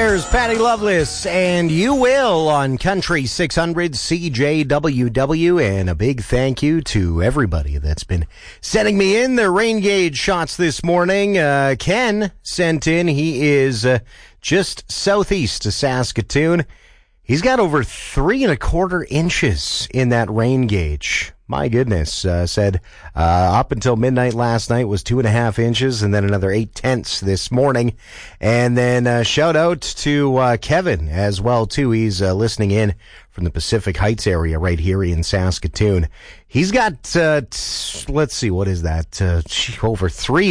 listeners, Patty Loveless, and You Will on Country 600 CJWW. And a big thank you to everybody that's been sending me in their rain gauge shots this morning. Ken sent in, he is just southeast of Saskatoon. He's got over 3.25 inches in that rain gauge. My goodness, said up until midnight last night was 2.5 inches, and then another 0.8 this morning. And then shout out to Kevin as well, too. He's listening in from the Pacific Heights area right here in Saskatoon. He's got, let's see, what is that? Over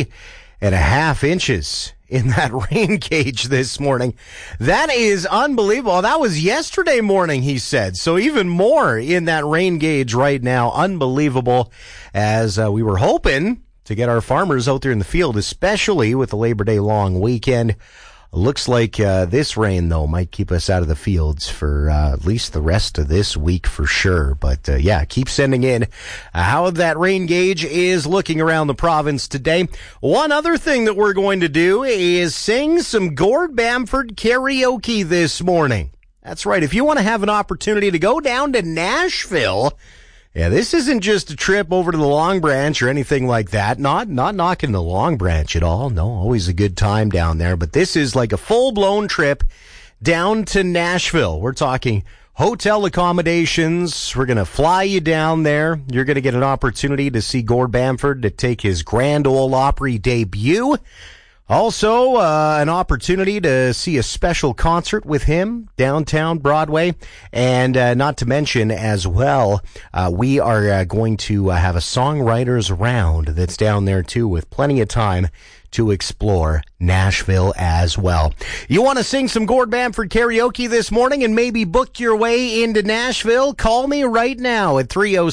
3.5 inches in that rain gauge this morning. That is unbelievable. That was yesterday morning, he said. So even more in that rain gauge right now. Unbelievable, as we were hoping to get our farmers out there in the field, especially with the Labor Day long weekend. Looks like this rain, though, might keep us out of the fields for at least the rest of this week for sure. But, yeah, keep sending in how that rain gauge is looking around the province today. One other thing that we're going to do is sing some Gord Bamford karaoke this morning. That's right. If you want to have an opportunity to go down to Nashville, yeah, this isn't just a trip over to the Long Branch or anything like that. Not knocking the Long Branch at all. No, always a good time down there. But this is like a full-blown trip down to Nashville. We're talking hotel accommodations. We're going to fly you down there. You're going to get an opportunity to see Gord Bamford to take his Grand Ole Opry debut. Also, an opportunity to see a special concert with him downtown Broadway. And not to mention as well, we are going to have a songwriters round that's down there too, with plenty of time to explore Nashville as well. You want to sing some Gord Bamford karaoke this morning and maybe book your way into Nashville? Call me right now at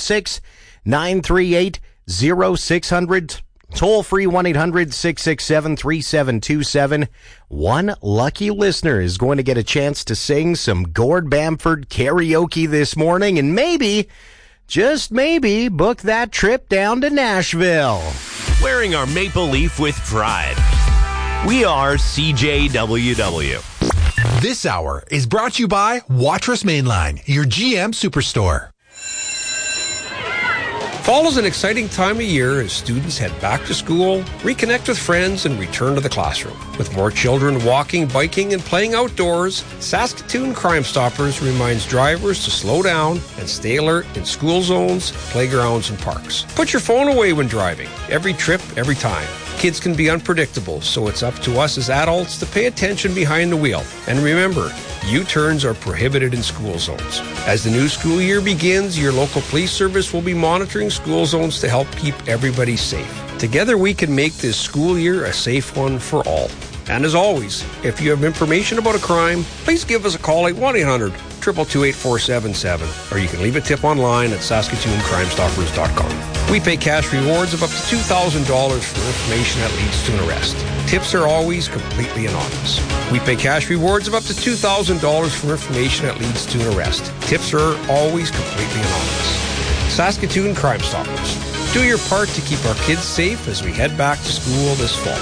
306-938-0600. Toll free 1-800-667-3727. One lucky listener is going to get a chance to sing some Gord Bamford karaoke this morning and maybe, just maybe, book that trip down to Nashville. Wearing our maple leaf with pride. We are CJWW. This hour is brought to you by Watrous Mainline, your GM Superstore. Fall is an exciting time of year as students head back to school, reconnect with friends, and return to the classroom. With more children walking, biking, and playing outdoors, Saskatoon Crime Stoppers reminds drivers to slow down and stay alert in school zones, playgrounds, and parks. Put your phone away when driving. Every trip, every time. Kids can be unpredictable, so it's up to us as adults to pay attention behind the wheel. And remember, U-turns are prohibited in school zones. As the new school year begins, your local police service will be monitoring school zones to help keep everybody safe. Together we can make this school year a safe one for all. And as always, if you have information about a crime, please give us a call at 1-800-222-8477, or you can leave a tip online at SaskatoonCrimeStoppers.com. We pay cash rewards of up to $2,000 for information that leads to an arrest. Tips are always completely anonymous. We pay cash rewards of up to $2,000 for information that leads to an arrest. Tips are always completely anonymous. Saskatoon Crime Stoppers. Do your part to keep our kids safe as we head back to school this fall.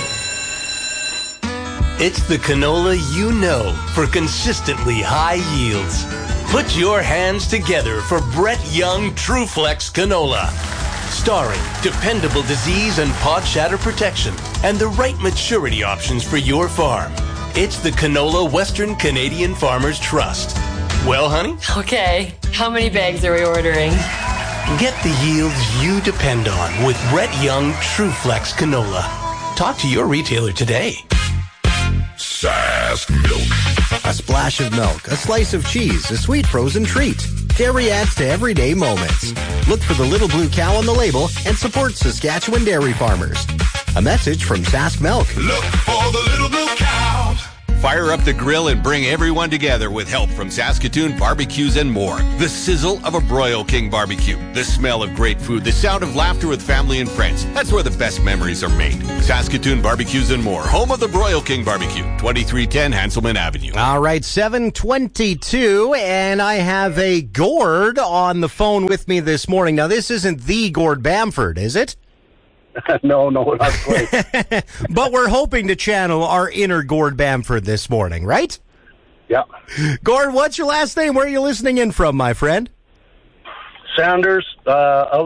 It's the canola you know for consistently high yields. Put your hands together for Brett Young TruFlex Canola. Starring dependable disease and pod shatter protection and the right maturity options for your farm. It's the canola Western Canadian Farmers Trust. Well, honey? Okay, how many bags are we ordering? Get the yields you depend on with Brett Young TruFlex Canola. Talk to your retailer today. Sask Milk. A splash of milk, a slice of cheese, a sweet frozen treat. Dairy adds to everyday moments. Look for the little blue cow on the label and support Saskatchewan dairy farmers. A message from Sask Milk. Look for the little blue cow. Fire up the grill and bring everyone together with help from Saskatoon Barbecues and more. The sizzle of a Broil King barbecue. The smell of great food. The sound of laughter with family and friends. That's where the best memories are made. Saskatoon Barbecues and more. Home of the Broil King Barbecue. 2310 Hanselman Avenue. All right, 7:22, and I have a Gord on the phone with me this morning. Now, this isn't the Gord Bamford, is it? No, not quite. But we're hoping to channel our inner Gord Bamford this morning, right? Yeah. Gord, what's your last name? Where are you listening in from, my friend? Sanders, out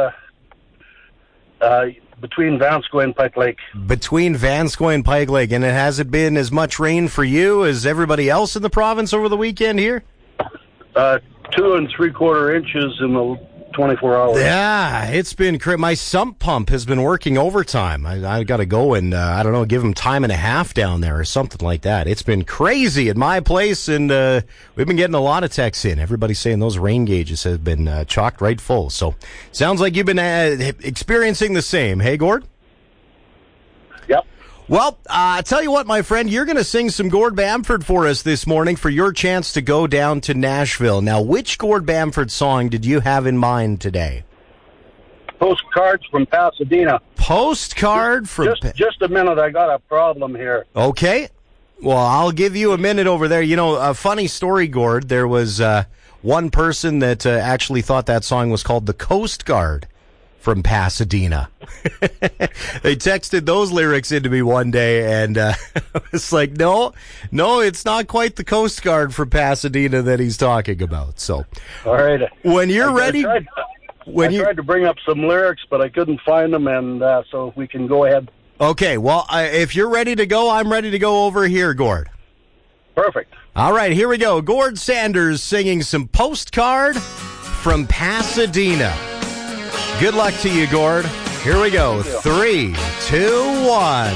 between Vanscoy and Pike Lake. Between Vanscoy and Pike Lake. And it hasn't been as much rain for you as everybody else in the province over the weekend here? 2 3/4 inches in the 24 hours. Yeah, it's been crazy. My sump pump has been working overtime. I got to go and, give him time and a half down there or something like that. It's been crazy at my place, and we've been getting a lot of texts in. Everybody's saying those rain gauges have been chocked right full. So, sounds like you've been experiencing the same. Hey, Gord? Yep. Well, tell you what, my friend, you're going to sing some Gord Bamford for us this morning for your chance to go down to Nashville. Now, which Gord Bamford song did you have in mind today? Postcards from Pasadena. Postcard from... Just a minute, I got a problem here. Okay. Well, I'll give you a minute over there. You know, a funny story, Gord. There was one person that actually thought that song was called The Coast Guard from Pasadena. They texted those lyrics into me one day, and I was like, no, it's not quite the Coast Guard from Pasadena that he's talking about. So, all right, when you're ready, I tried to bring up some lyrics, but I couldn't find them, and so we can go ahead. Okay, well, if you're ready to go, I'm ready to go over here, Gord. Perfect. All right, here we go. Gord Sanders singing some Postcard from Pasadena. Good luck to you, Gord. Here we go. 3, 2, 1.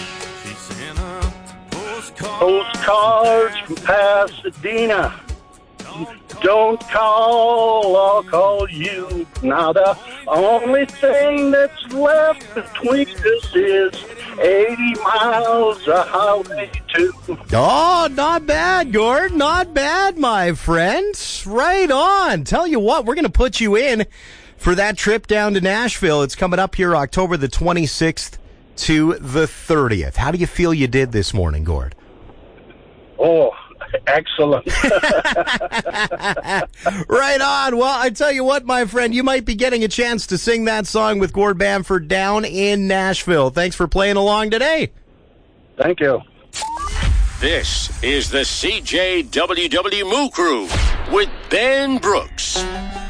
Postcards from Pasadena. Don't call, I'll call you. Now the only thing that's left between us is 80 miles of highway 2. Oh, not bad, Gord. Not bad, my friend. Right on. Tell you what, we're going to put you in for that trip down to Nashville. It's coming up here October the 26th to the 30th. How do you feel you did this morning, Gord? Oh, excellent. Right on. Well, I tell you what, my friend, you might be getting a chance to sing that song with Gord Bamford down in Nashville. Thanks for playing along today. Thank you. This is the CJWW Moo Crew with Ben Brooks.